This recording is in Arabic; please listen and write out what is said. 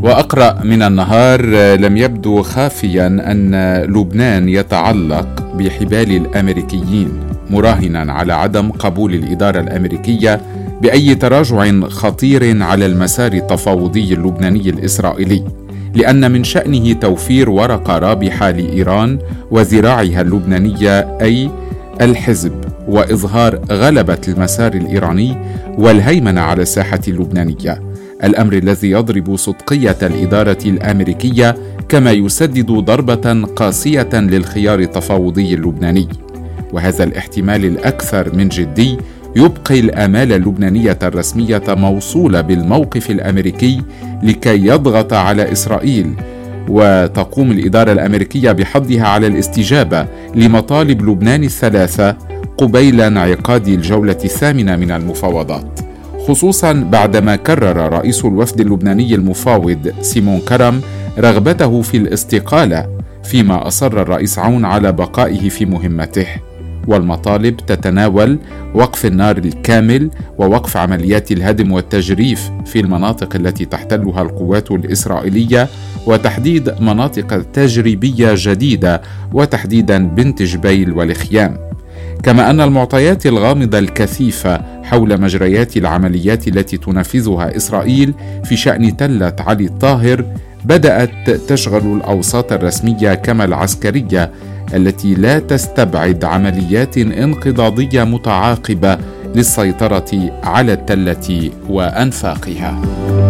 وأقرأ من النهار: لم يبدو خافيا أن لبنان يتعلق بحبال الأمريكيين، مراهنا على عدم قبول الإدارة الأمريكية بأي تراجع خطير على المسار التفاوضي اللبناني الإسرائيلي، لأن من شأنه توفير ورقة رابحة لإيران وذراعها اللبنانية أي الحزب، وإظهار غلبة المسار الإيراني والهيمنة على الساحة اللبنانية، الأمر الذي يضرب صدقية الإدارة الأمريكية كما يسدد ضربة قاسية للخيار التفاوضي اللبناني. وهذا الاحتمال الأكثر من جدي يبقي الآمال اللبنانية الرسمية موصولة بالموقف الأمريكي لكي يضغط على إسرائيل، وتقوم الإدارة الأمريكية بحضها على الاستجابة لمطالب لبنان الثلاثة قبيل انعقاد الجولة الثامنة من المفاوضات، خصوصا بعدما كرر رئيس الوفد اللبناني المفاوض سيمون كرم رغبته في الاستقالة، فيما أصر الرئيس عون على بقائه في مهمته. والمطالب تتناول وقف النار الكامل ووقف عمليات الهدم والتجريف في المناطق التي تحتلها القوات الإسرائيلية، وتحديد مناطق تجريبية جديدة وتحديدا بنت جبيل والخيام، كما أن المعطيات الغامضة الكثيفة حول مجريات العمليات التي تنفذها إسرائيل في شأن تلة علي الطاهر بدأت تشغل الأوساط الرسمية كما العسكرية، التي لا تستبعد عمليات انقضاضية متعاقبة للسيطرة على التلة وأنفاقها.